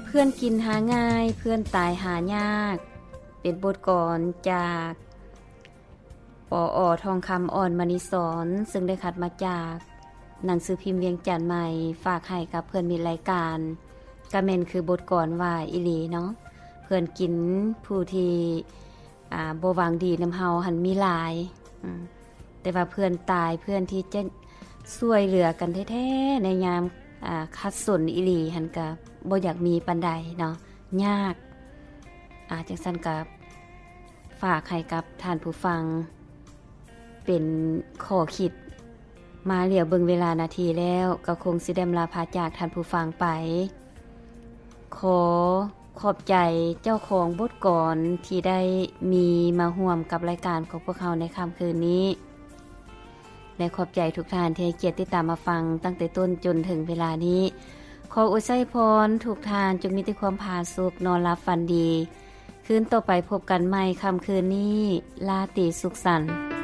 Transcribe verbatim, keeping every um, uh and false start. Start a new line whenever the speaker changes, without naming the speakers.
เพื่อนกินหาง่ายเพื่อนตายหายากเป็นบทกลอนจากปออทองคำอ่อนมณีสอนซึ่งได้คัดมาจากหนังสือพิมพ์เวียงจันทน์ใหม่ฝากให้กับเพื่อนมีรายการกะแม่นคือบทกลอนว่าอีหลีเนาะเพื่อนกินผู้ที่อ่าบ่หวังดีนำเฮาหันมีหลายอืมแต่ว่าเพื่อนตายเพื่อนที่จะช่วยเหลือกันแท้ๆในยามอ่าคัดสนอีหลีหันก็บ่อยากมีปานใดเนาะยากอาจังซั่นก็ฝากให้กับท่านผู้ฟังเป็นข้อคิดมาเหลียวเบิ่งเวลานาทีแล้วก็คงสิได้ลาพาจากท่านผู้ฟังไปขอขอบใจเจ้าของบทกลอนที่ได้มีมาร่วมกับรายการของพวกเขาในค่ำคืนนี้และขอบใจทุกท่านที่ให้เกียรติติดตามมาฟังตั้งแต่ต้นจนถึงเวลานี้ขออวยพรทุกท่านจงมีแต่ความผาสุกนอนหลับฝันดีคืนต่อไปพบกันใหม่ค่ำคืนนี้ลาตรีสุขสันต์